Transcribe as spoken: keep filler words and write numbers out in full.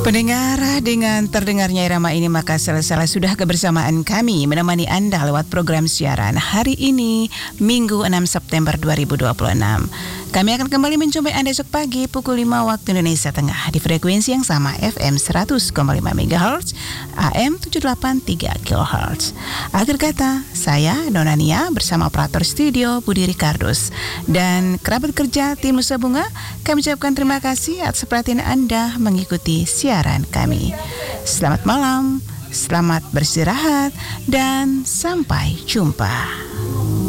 Pendengar, dengan terdengarnya irama ini maka selesai sudah kebersamaan kami menemani Anda lewat program siaran hari ini Minggu enam September dua ribu dua puluh enam. Kami akan kembali menjumpai Anda esok pagi pukul lima waktu Indonesia Tengah di frekuensi yang sama F M seratus koma lima megahertz, A M tujuh delapan tiga kilohertz. Akhir kata, saya Nona Nia bersama operator studio Budi Ricardus dan kerabat kerja tim Nusa Bunga, kami ucapkan terima kasih atas perhatian Anda mengikuti siaran kami. Selamat malam, selamat beristirahat, dan sampai jumpa.